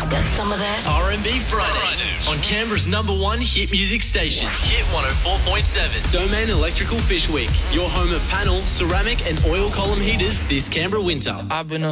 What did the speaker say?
Got some of that. R&B Fridays on Canberra's #1 hit music station, Hit 104.7. Domain Electrical Fishwick, your home of panel, ceramic and oil column heaters this Canberra winter. I've been